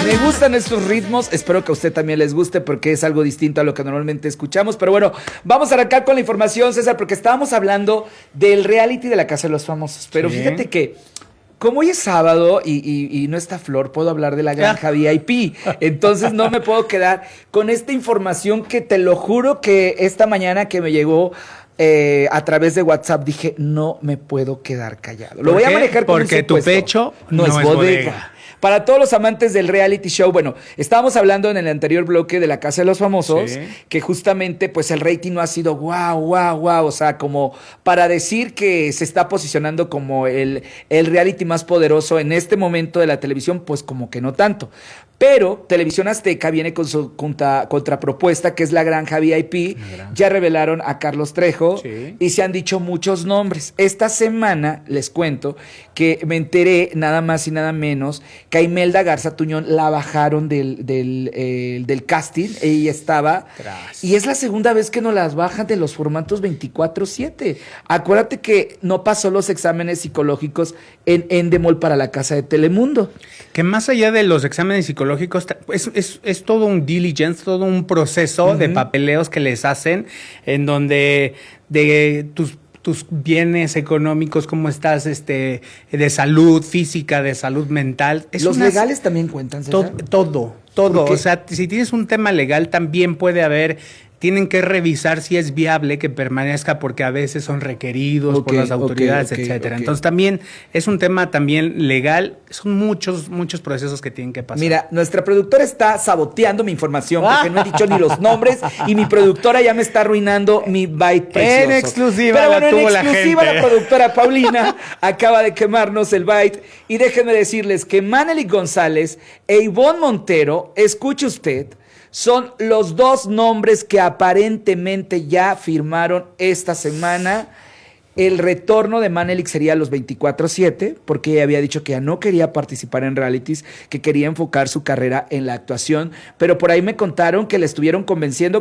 Me gustan estos ritmos, espero que a usted también les guste porque es algo distinto a lo que normalmente escuchamos. Pero bueno, vamos a arrancar con la información, César, porque estábamos hablando del reality de la Casa de los Famosos. Pero sí, fíjate que como hoy es sábado y no está Flor, puedo hablar de la granja VIP. Entonces no me puedo quedar con esta información que te lo juro que esta mañana que me llegó a través de WhatsApp dije, no me puedo quedar callado. Lo voy a manejar con porque tu pecho no es bodega. Para todos los amantes del reality show, bueno, estábamos hablando en el anterior bloque de la Casa de los Famosos, sí, que justamente pues el rating no ha sido wow, o sea, como para decir que se está posicionando como el reality más poderoso en este momento de la televisión, pues como que no tanto. Pero Televisión Azteca viene con su contrapropuesta, que es la Granja VIP. Ya revelaron a Carlos Trejo, sí, y se han dicho muchos nombres. Esta semana les cuento que me enteré nada más y nada menos que a Imelda Garza Tuñón la bajaron del casting. Ella estaba. Y es la segunda vez que nos las bajan de los formatos 24/7. Acuérdate que no pasó los exámenes psicológicos en Endemol para la Casa de Telemundo. Que más allá de los exámenes psicológicos, es todo un diligence, todo un proceso de papeleos que les hacen, en donde de tus bienes económicos, cómo estás, de salud física, de salud mental. Los legales también cuentan, César. Todo. O sea, si tienes un tema legal, también puede haber. Tienen que revisar si es viable que permanezca porque a veces son requeridos por las autoridades, etcétera. Entonces también es un tema también legal. Son muchos procesos que tienen que pasar. Mira, nuestra productora está saboteando mi información porque no he dicho ni los nombres y mi productora ya me está arruinando mi byte precioso. En exclusiva. Pero bueno, en exclusiva la productora Paulina acaba de quemarnos el byte. Y déjenme decirles que Manelik González e Ivonne Montero, escuche usted, son los dos nombres que aparentemente ya firmaron esta semana. El retorno de Manelik sería a los 24/7, porque ella había dicho que ya no quería participar en realities, que quería enfocar su carrera en la actuación. Pero por ahí me contaron que le estuvieron convenciendo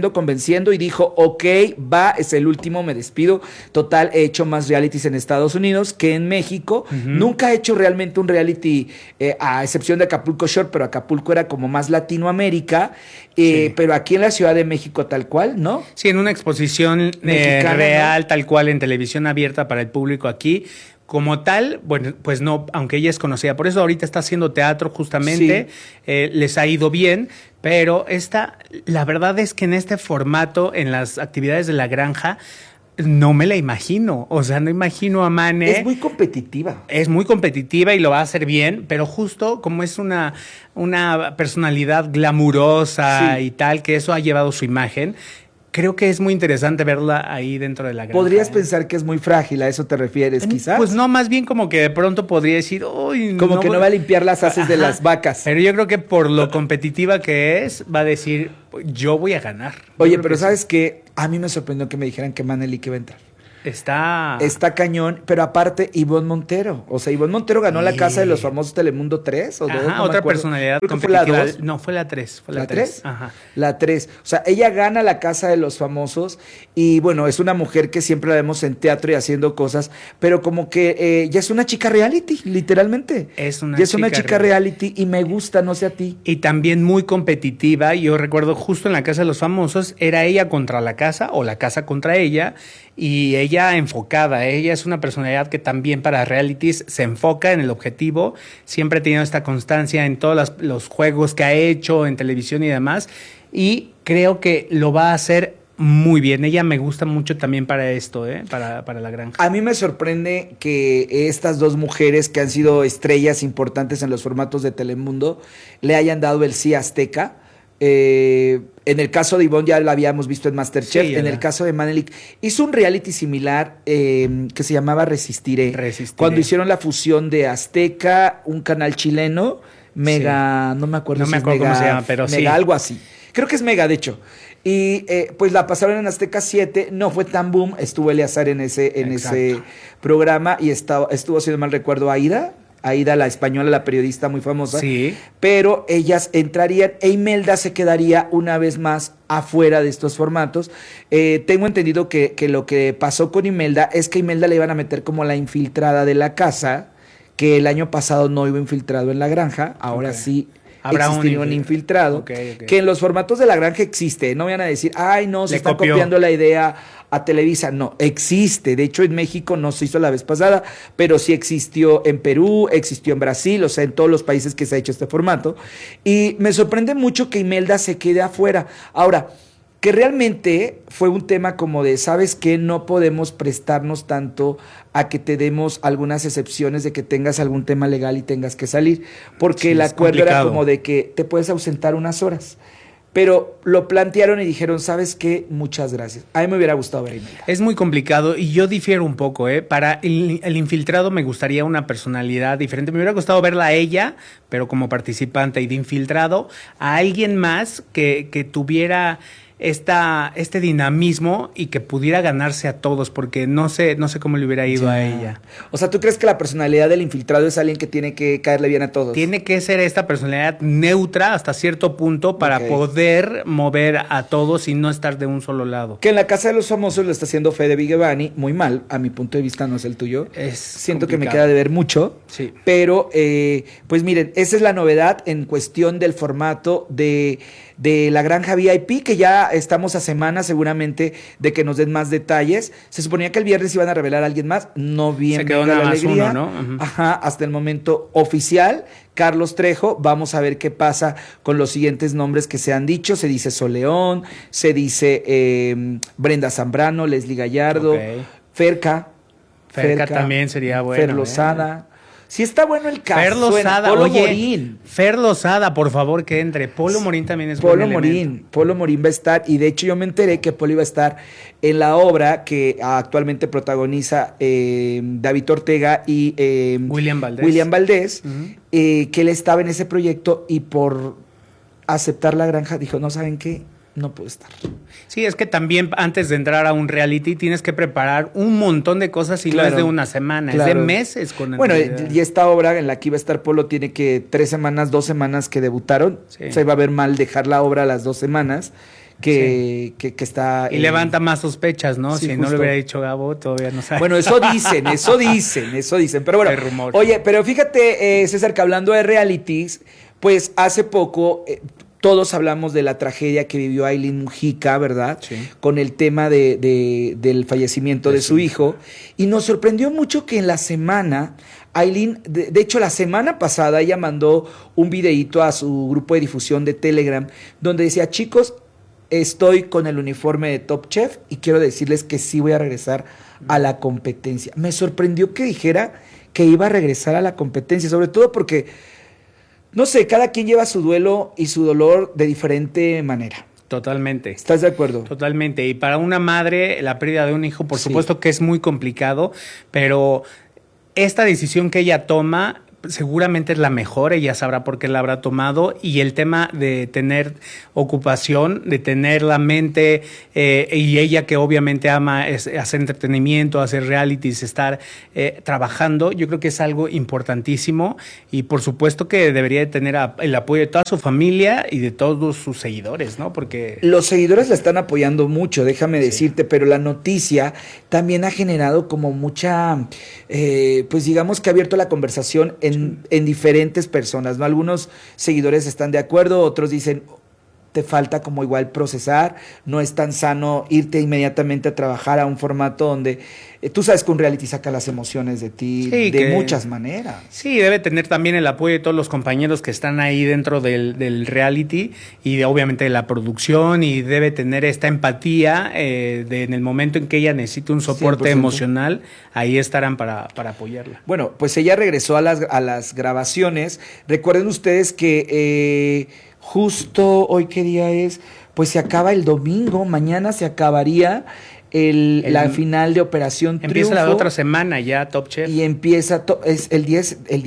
y dijo, ok, va, es el último, me despido. Total, he hecho más realities en Estados Unidos que en México. Nunca he hecho realmente un reality, a excepción de Acapulco Shore, pero Acapulco era como más Latinoamérica. Sí. Pero aquí en la Ciudad de México tal cual, ¿no? Sí, en una exposición real, ¿no? Tal cual, en televisión abierta para el público aquí. Como tal, bueno, pues no, aunque ella es conocida. Por eso ahorita está haciendo teatro justamente, sí. Les ha ido bien, pero la verdad es que en este formato, en las actividades de la granja, no me la imagino, o sea, no imagino a Mane. Es muy competitiva. Es muy competitiva y lo va a hacer bien, pero justo como es una personalidad glamurosa, sí, y tal, que eso ha llevado su imagen, creo que es muy interesante verla ahí dentro de la granja. ¿Podrías pensar que es muy frágil? ¿A eso te refieres, quizás? Pues no, más bien como que de pronto podría decir, uy, como no, que no va a limpiar las haces de las vacas. Pero yo creo que por lo competitiva que es, va a decir, yo voy a ganar. Oye, pero ¿sabes qué? A mí me sorprendió que me dijeran que Manelik iba a entrar. Está cañón, pero aparte Ivonne Montero. O sea, Ivonne Montero ganó la Casa de los Famosos Telemundo 3 o 2. No otra personalidad competitiva. No, fue la 3. ¿La 3? Ajá. La 3. O sea, ella gana la Casa de los Famosos y bueno, es una mujer que siempre la vemos en teatro y haciendo cosas, pero como que ya es una chica reality, literalmente. Es una chica reality y me gusta, no sé a ti. Y también muy competitiva. Yo recuerdo justo en la Casa de los Famosos, era ella contra la casa o la casa contra ella. Y ella enfocada, ella es una personalidad que también para realities se enfoca en el objetivo, siempre ha tenido esta constancia en todos los juegos que ha hecho en televisión y demás, y creo que lo va a hacer muy bien. Ella me gusta mucho también para esto, para la granja. A mí me sorprende que estas dos mujeres que han sido estrellas importantes en los formatos de Telemundo le hayan dado el sí a Azteca. En el caso de Ivonne ya la habíamos visto en MasterChef. Sí, en el caso de Manelik hizo un reality similar que se llamaba Resistiré. Cuando hicieron la fusión de Azteca, un canal chileno, Mega, sí. No me acuerdo si es Mega, cómo se llama, pero Mega, sí. Algo así. Creo que es Mega, de hecho. Y pues la pasaron en Azteca 7, no fue tan boom, estuvo Eleazar en ese programa y estuvo, si no mal recuerdo, Aida, la española, la periodista muy famosa, sí. Pero ellas entrarían e Imelda se quedaría una vez más afuera de estos formatos. Tengo entendido que lo que pasó con Imelda es que Imelda le iban a meter como la infiltrada de la casa, que el año pasado no iba infiltrado en la granja, ahora sí existiría un infiltrado, Okay. que en los formatos de La Granja existe. No vayan a decir, ay, no, se están copiando la idea a Televisa. No, existe. De hecho, en México no se hizo la vez pasada, pero sí existió en Perú, existió en Brasil, o sea, en todos los países que se ha hecho este formato. Y me sorprende mucho que Imelda se quede afuera. Ahora, que realmente fue un tema como de, ¿sabes qué? No podemos prestarnos tanto a que te demos algunas excepciones de que tengas algún tema legal y tengas que salir, porque el acuerdo era como de que te puedes ausentar unas horas. Pero lo plantearon y dijeron, ¿sabes qué? Muchas gracias. A mí me hubiera gustado ver a Imelda. Es muy complicado y yo difiero un poco, ¿eh? Para el infiltrado me gustaría una personalidad diferente. Me hubiera gustado verla a ella, pero como participante, y de infiltrado a alguien más que tuviera este dinamismo y que pudiera ganarse a todos, porque no sé cómo le hubiera ido a ella. O sea, ¿tú crees que la personalidad del infiltrado es alguien que tiene que caerle bien a todos? Tiene que ser esta personalidad neutra hasta cierto punto para poder mover a todos y no estar de un solo lado. Que en La Casa de los Famosos lo está haciendo Fede Vigevani, muy mal, a mi punto de vista no es el tuyo. Siento complicado. Que me queda de ver mucho, sí. Pero pues miren, esa es la novedad en cuestión del formato de La Granja VIP, que ya estamos a semanas seguramente de que nos den más detalles. Se suponía que el viernes iban a revelar a alguien más, no bien. Se quedó nada más uno, ¿no? Ajá, hasta el momento oficial, Carlos Trejo. Vamos a ver qué pasa con los siguientes nombres que se han dicho. Se dice Soleón, se dice Brenda Zambrano, Leslie Gallardo, Ferca también sería bueno. Fer Lozada. Sí está bueno el caso. Fer Lozada, Polo Morín. Fer Lozada, por favor, que entre. Polo Morín también es Polo Morín. Polo Morín va a estar, y de hecho yo me enteré que Polo iba a estar en la obra que actualmente protagoniza David Ortega y William Valdés. Que él estaba en ese proyecto y por aceptar La Granja dijo, no, ¿saben qué? No puedo estar. Sí, es que también antes de entrar a un reality tienes que preparar un montón de cosas y no es de una semana, es de meses. Bueno, y esta obra en la que iba a estar Polo tiene que 3 semanas, 2 semanas que debutaron. Sí. O sea, iba a ver mal dejar la obra a las 2 semanas que está... Y levanta más sospechas, ¿no? Sí, si justo. No lo hubiera dicho Gabo, todavía no sabe. Bueno, eso dicen. Pero bueno, rumor. Oye, pero fíjate, César, que hablando de realities, pues hace poco... todos hablamos de la tragedia que vivió Aylin Mujica, ¿verdad? Sí. Con el tema del fallecimiento de su hijo. Y nos sorprendió mucho que en la semana, Aylin, de hecho la semana pasada, ella mandó un videíto a su grupo de difusión de Telegram, donde decía, chicos, estoy con el uniforme de Top Chef y quiero decirles que sí voy a regresar a la competencia. Me sorprendió que dijera que iba a regresar a la competencia, sobre todo porque... no sé, cada quien lleva su duelo y su dolor de diferente manera. Totalmente. ¿Estás de acuerdo? Totalmente. Y para una madre, la pérdida de un hijo, por supuesto que es muy complicado, pero esta decisión que ella toma seguramente es la mejor, ella sabrá por qué la habrá tomado, y el tema de tener ocupación, de tener la mente, y ella que obviamente ama hacer entretenimiento, hacer realities, estar trabajando, yo creo que es algo importantísimo, y por supuesto que debería de tener el apoyo de toda su familia y de todos sus seguidores, ¿no? Porque los seguidores la están apoyando mucho, déjame decirte, pero la noticia también ha generado como mucha, pues digamos que ha abierto la conversación en diferentes personas, ¿no? Algunos seguidores están de acuerdo, otros dicen, te falta como igual procesar, no es tan sano irte inmediatamente a trabajar a un formato donde tú sabes que un reality saca las emociones de ti de muchas maneras. Sí, debe tener también el apoyo de todos los compañeros que están ahí dentro del reality y obviamente de la producción, y debe tener esta empatía en el momento en que ella necesite un soporte 100%. Emocional, ahí estarán para apoyarla. Bueno, pues ella regresó a las grabaciones. Recuerden ustedes que justo hoy, ¿qué día es? Pues se acaba el domingo, mañana se acabaría la final de Operación Triunfo. Empieza la otra semana ya, Top Chef. Y empieza, es el 10. El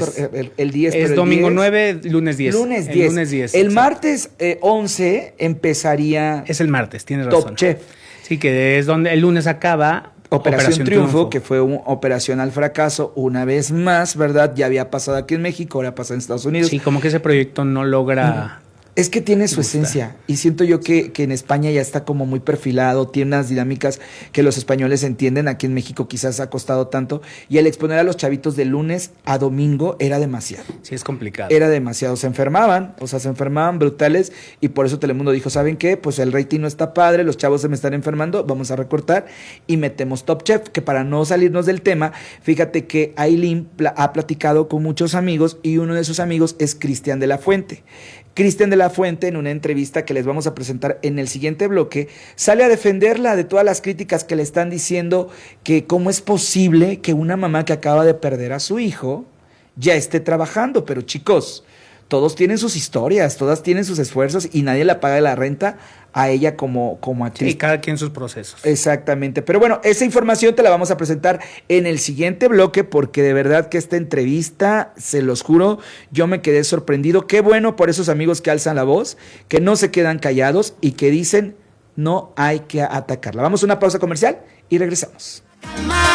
10. Es domingo 9, lunes 10. Lunes 10. El martes 11 empezaría. Es el martes, tienes razón. Top Chef. Sí, que es donde el lunes acaba Operación Triunfo, que fue una operación al fracaso una vez más, ¿verdad? Ya había pasado aquí en México, ahora pasa en Estados Unidos. Sí, como que ese proyecto no logra Es que tiene su esencia y siento yo que en España ya está como muy perfilado, tiene unas dinámicas que los españoles entienden, aquí en México quizás ha costado tanto y el exponer a los chavitos de lunes a domingo era demasiado. Sí, es complicado. Era demasiado, se enfermaban brutales y por eso Telemundo dijo, ¿saben qué? Pues el rating no está padre, los chavos se me están enfermando, vamos a recortar y metemos Top Chef, que para no salirnos del tema, fíjate que Aileen ha platicado con muchos amigos y uno de sus amigos es Cristian de la Fuente. Cristian de la Fuente, en una entrevista que les vamos a presentar en el siguiente bloque, sale a defenderla de todas las críticas que le están diciendo que cómo es posible que una mamá que acaba de perder a su hijo ya esté trabajando. Pero chicos, todos tienen sus historias, todas tienen sus esfuerzos y nadie la paga la renta a ella como actriz. Sí, cada quien sus procesos. Exactamente. Pero bueno, esa información te la vamos a presentar en el siguiente bloque porque de verdad que esta entrevista, se los juro, yo me quedé sorprendido. Qué bueno por esos amigos que alzan la voz, que no se quedan callados y que dicen no hay que atacarla. Vamos a una pausa comercial y regresamos.